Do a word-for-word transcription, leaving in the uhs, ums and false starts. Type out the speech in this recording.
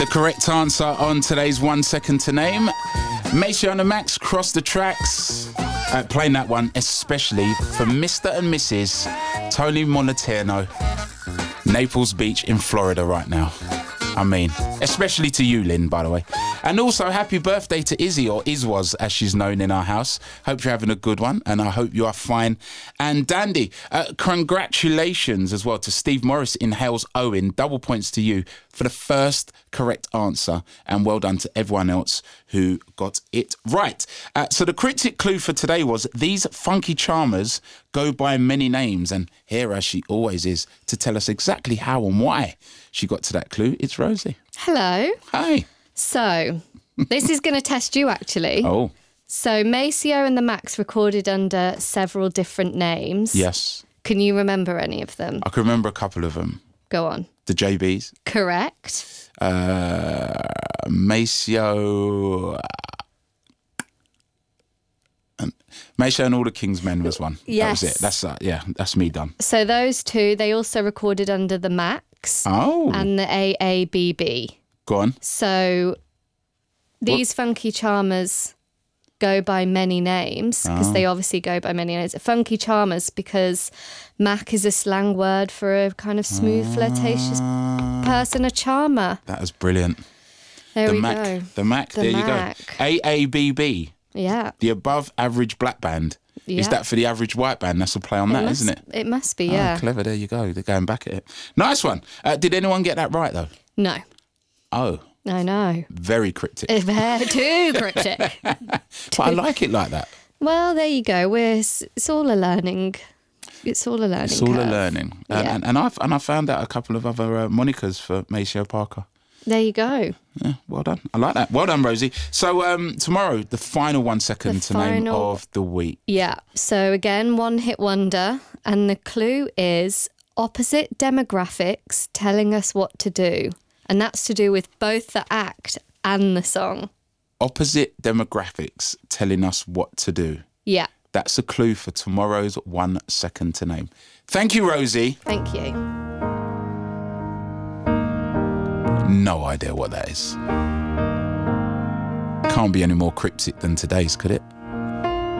The correct answer on today's One Second to Name. Maceo and the Max, Cross the Tracks. Uh, playing that one especially for Mister and Missus Tony Monterno, Naples Beach in Florida right now. I mean, especially to you, Lynn, by the way. And also, happy birthday to Izzy, or Izwas, as she's known in our house. Hope you're having a good one, and I hope you are fine and dandy. Uh, congratulations as well to Steve Morris in Hales Owen. Double points to you for the first correct answer, and well done to everyone else who got it right. Uh, so the cryptic clue for today was, these funky charmers go by many names, and here, as she always is, to tell us exactly how and why she got to that clue, it's Rosie. Hello. Hi. So, this is going to test you, actually. Oh. So, Maceo and the Max recorded under several different names. Yes. Can you remember any of them? I can remember a couple of them. Go on. The J Bs. Correct. Uh, Maceo... And Maceo and all the King's Men was one. Yes. That was it. That's, uh, yeah, that's me done. So, those two, they also recorded under the Max Oh. and the A A B B. Go on. So, these what? funky charmers go by many names, because oh. they obviously go by many names. Funky charmers because Mac is a slang word for a kind of smooth, uh, flirtatious person, a charmer. That is brilliant. There the we Mac, go. The Mac, the there Mac. you go. A A B B. Yeah. The above average black band. Yeah. Is that for the average white band? That's a play on it that, must, isn't it? It must be, yeah. Oh, clever. There you go. They're going back at it. Nice one. Uh, did anyone get that right, though? No. Oh. I know. Very cryptic. Very too cryptic. But I like it like that. Well, there you go. We're, it's all a learning. It's all a learning. It's all curve. a learning. Yeah. And, and, and, I've, and I found out a couple of other uh, monikers for Maceo Parker. There you go. Yeah, well done. I like that. Well done, Rosie. So um, tomorrow, the final one second the to final... name of the week. Yeah. So again, one hit wonder. And the clue is opposite demographics telling us what to do. And that's to do with both the act and the song. Opposite demographics telling us what to do. Yeah. That's a clue for tomorrow's one second to name. Thank you, Rosie. Thank you. No idea what that is. Can't be any more cryptic than today's, could it?